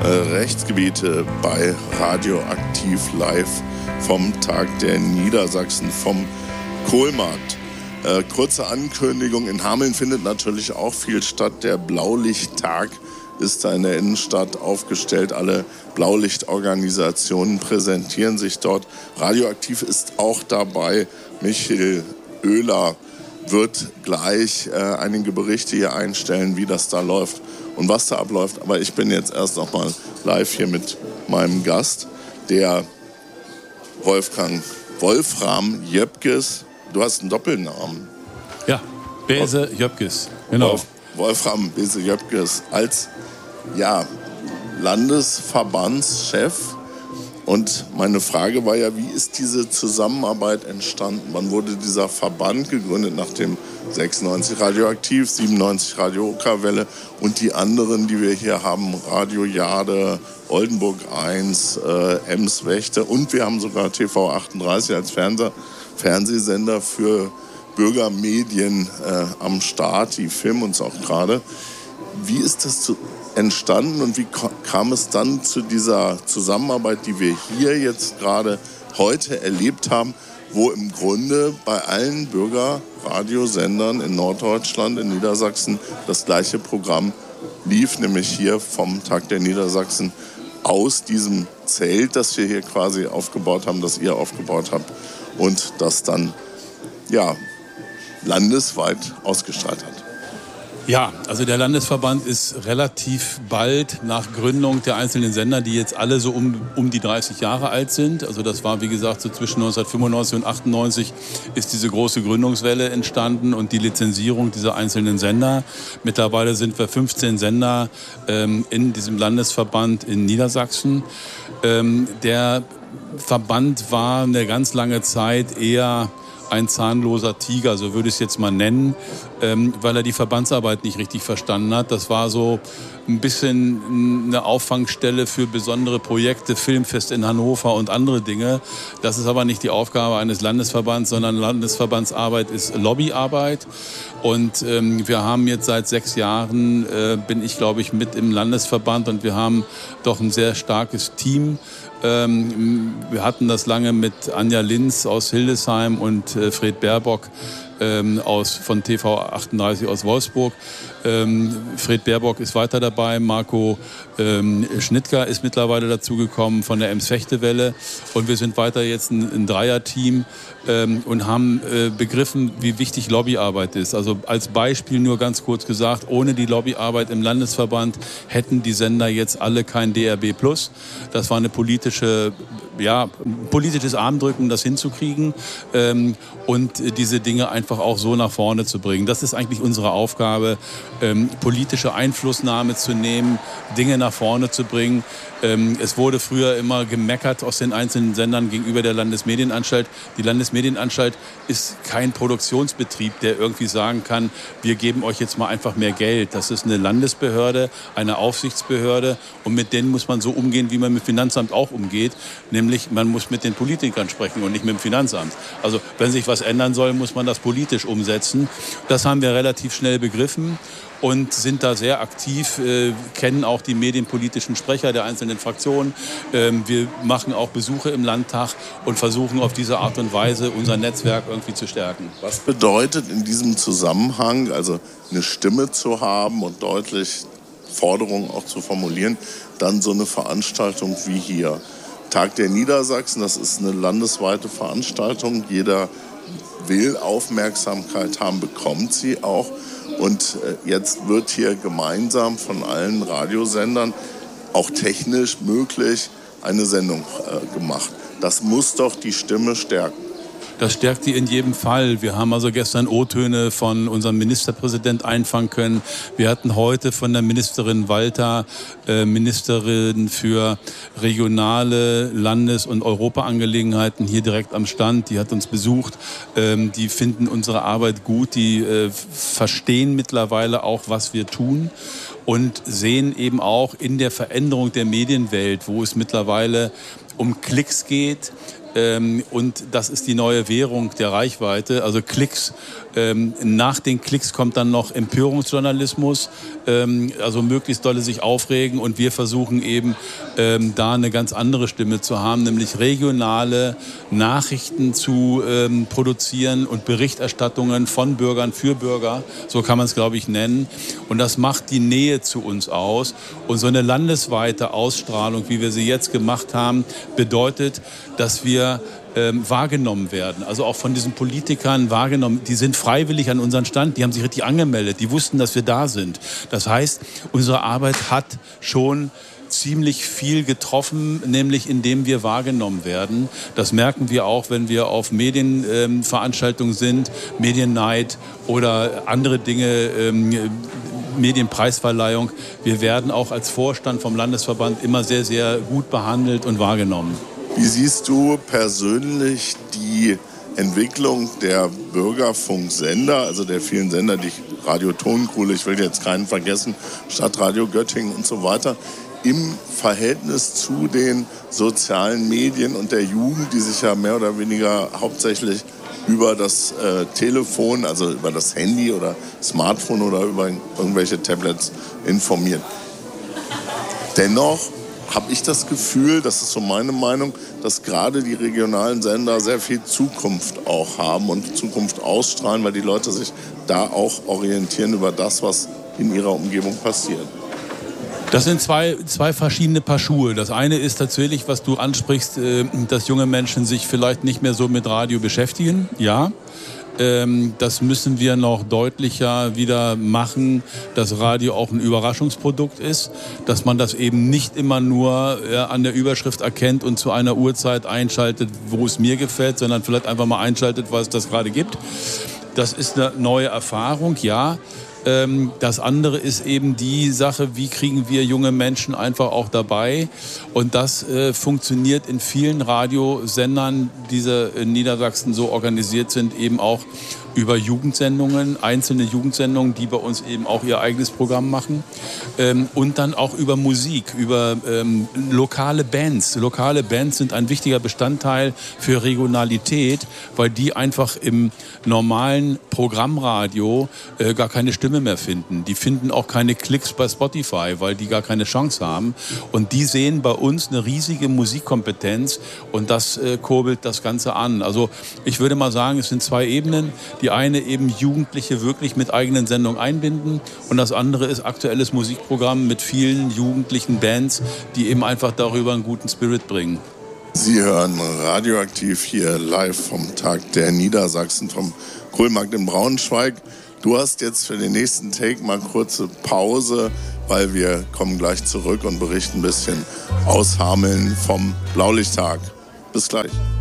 Rechtsgebiete bei Radioaktiv live vom Tag der Niedersachsen vom Kohlmarkt. Kurze Ankündigung, in Hameln findet natürlich auch viel statt. Der Blaulichttag ist da in der Innenstadt aufgestellt. Alle Blaulichtorganisationen präsentieren sich dort. Radioaktiv ist auch dabei. Michael Oehler wird gleich einige Berichte hier einstellen, wie das da läuft und was da abläuft. Aber ich bin jetzt erst noch mal live hier mit meinem Gast, der Wolfram Jöpkes. Du hast einen Doppelnamen. Ja, Bese Jöpkes, genau. Wolfram Bese Jöpkes als Landesverbandschef. Und meine Frage war ja, wie ist diese Zusammenarbeit entstanden? Wann wurde dieser Verband gegründet? Nach dem 96 Radioaktiv, 97 Radio Okerwelle und die anderen, die wir hier haben, Radio Jade, Oldenburg 1, Ems Wächter und wir haben sogar TV 38 als Fernsehsender für Bürgermedien am Start. Die filmen uns auch gerade. Wie ist das entstanden und wie kam es dann zu dieser Zusammenarbeit, die wir hier jetzt gerade heute erlebt haben, wo im Grunde bei allen Bürgerradiosendern in Norddeutschland, in Niedersachsen das gleiche Programm lief, nämlich hier vom Tag der Niedersachsen aus diesem Zelt, das wir hier quasi aufgebaut haben, das ihr aufgebaut habt und das dann landesweit ausgestrahlt hat. Ja, also der Landesverband ist relativ bald nach Gründung der einzelnen Sender, die jetzt alle so um die 30 Jahre alt sind. Also das war, wie gesagt, so zwischen 1995 und 98 ist diese große Gründungswelle entstanden und die Lizenzierung dieser einzelnen Sender. Mittlerweile sind wir 15 Sender in diesem Landesverband in Niedersachsen. Der Verband war eine ganz lange Zeit eher ein zahnloser Tiger, so würde ich es jetzt mal nennen, weil er die Verbandsarbeit nicht richtig verstanden hat. Das war so ein bisschen eine Auffangstelle für besondere Projekte, Filmfest in Hannover und andere Dinge. Das ist aber nicht die Aufgabe eines Landesverbands, sondern Landesverbandsarbeit ist Lobbyarbeit. Und wir haben jetzt seit 6 Jahren, bin ich glaube ich mit im Landesverband und wir haben doch ein sehr starkes Team. Wir hatten das lange mit Anja Linz aus Hildesheim und Fred Baerbock von TV 38 aus Wolfsburg. Fred Baerbock ist weiter dabei, Marco Schnittger ist mittlerweile dazugekommen von der Ems-Fechte-Welle und wir sind weiter jetzt ein Dreierteam und haben begriffen, wie wichtig Lobbyarbeit ist. Also als Beispiel nur ganz kurz gesagt, ohne die Lobbyarbeit im Landesverband hätten die Sender jetzt alle kein DRB+. Das war eine politisches Armdrücken, das hinzukriegen und diese Dinge einfach auch so nach vorne zu bringen. Das ist eigentlich unsere Aufgabe, politische Einflussnahme zu nehmen, Dinge nach vorne zu bringen. Es wurde früher immer gemeckert aus den einzelnen Sendern gegenüber der Landesmedienanstalt. Die Landesmedienanstalt ist kein Produktionsbetrieb, der irgendwie sagen kann, wir geben euch jetzt mal einfach mehr Geld. Das ist eine Landesbehörde, eine Aufsichtsbehörde und mit denen muss man so umgehen, wie man mit dem Finanzamt auch umgeht. Nämlich, man muss mit den Politikern sprechen und nicht mit dem Finanzamt. Also, wenn sich was ändern soll, muss man das politisch umsetzen. Das haben wir relativ schnell begriffen und sind da sehr aktiv, kennen auch die medienpolitischen Sprecher der einzelnen Fraktionen. Wir machen auch Besuche im Landtag und versuchen auf diese Art und Weise unser Netzwerk irgendwie zu stärken. Was bedeutet in diesem Zusammenhang, also eine Stimme zu haben und deutlich Forderungen auch zu formulieren, dann so eine Veranstaltung wie hier? Tag der Niedersachsen, das ist eine landesweite Veranstaltung. Jeder will Aufmerksamkeit haben, bekommt sie auch. Und jetzt wird hier gemeinsam von allen Radiosendern auch technisch möglich eine Sendung gemacht. Das muss doch die Stimme stärken. Das stärkt die in jedem Fall. Wir haben also gestern O-Töne von unserem Ministerpräsident einfangen können. Wir hatten heute von der Ministerin Walter, Ministerin für regionale Landes- und Europaangelegenheiten hier direkt am Stand. Die hat uns besucht. Die finden unsere Arbeit gut. Die verstehen mittlerweile auch, was wir tun. Und sehen eben auch in der Veränderung der Medienwelt, wo es mittlerweile um Klicks geht. Und das ist die neue Währung der Reichweite, also Klicks. Nach den Klicks kommt dann noch Empörungsjournalismus, also möglichst dolle sich aufregen, und wir versuchen eben da eine ganz andere Stimme zu haben, nämlich regionale Nachrichten zu produzieren und Berichterstattungen von Bürgern für Bürger, so kann man es, glaube ich, nennen. Und das macht die Nähe zu uns aus. Und so eine landesweite Ausstrahlung, wie wir sie jetzt gemacht haben, bedeutet, dass wir wahrgenommen werden, also auch von diesen Politikern wahrgenommen. Die sind freiwillig an unseren Stand, die haben sich richtig angemeldet, die wussten, dass wir da sind. Das heißt, unsere Arbeit hat schon ziemlich viel getroffen, nämlich indem wir wahrgenommen werden. Das merken wir auch, wenn wir auf Medienveranstaltungen sind, Mediennight oder andere Dinge, Medienpreisverleihung. Wir werden auch als Vorstand vom Landesverband immer sehr, sehr gut behandelt und wahrgenommen. Wie siehst du persönlich die Entwicklung der Bürgerfunksender, also der vielen Sender, die Radio Tonkuhle, ich will jetzt keinen vergessen, Stadtradio Göttingen und so weiter, im Verhältnis zu den sozialen Medien und der Jugend, die sich ja mehr oder weniger hauptsächlich über das Telefon, also über das Handy oder Smartphone oder über irgendwelche Tablets informiert? Dennoch habe ich das Gefühl, das ist so meine Meinung, dass gerade die regionalen Sender sehr viel Zukunft auch haben und Zukunft ausstrahlen, weil die Leute sich da auch orientieren über das, was in ihrer Umgebung passiert. Das sind zwei verschiedene Paar Schuhe. Das eine ist tatsächlich, was du ansprichst, dass junge Menschen sich vielleicht nicht mehr so mit Radio beschäftigen. Ja. Das müssen wir noch deutlicher wieder machen, dass Radio auch ein Überraschungsprodukt ist, dass man das eben nicht immer nur an der Überschrift erkennt und zu einer Uhrzeit einschaltet, wo es mir gefällt, sondern vielleicht einfach mal einschaltet, weil es das gerade gibt. Das ist eine neue Erfahrung, ja. Das andere ist eben die Sache, wie kriegen wir junge Menschen einfach auch dabei. Und das funktioniert in vielen Radiosendern, die in Niedersachsen so organisiert sind, eben auch über Jugendsendungen, einzelne Jugendsendungen, die bei uns eben auch ihr eigenes Programm machen. Und dann auch über Musik, über lokale Bands. Lokale Bands sind ein wichtiger Bestandteil für Regionalität, weil die einfach im normalen Programmradio gar keine Stimme mehr finden. Die finden auch keine Klicks bei Spotify, weil die gar keine Chance haben. Und die sehen bei uns eine riesige Musikkompetenz und das kurbelt das Ganze an. Also ich würde mal sagen, es sind zwei Ebenen. Die eine eben Jugendliche wirklich mit eigenen Sendungen einbinden und das andere ist aktuelles Musikprogramm mit vielen jugendlichen Bands, die eben einfach darüber einen guten Spirit bringen. Sie hören Radioaktiv hier live vom Tag der Niedersachsen vom Kohlmarkt in Braunschweig. Du hast jetzt für den nächsten Take mal kurze Pause, weil wir kommen gleich zurück und berichten ein bisschen aus Hameln vom Blaulichttag. Bis gleich.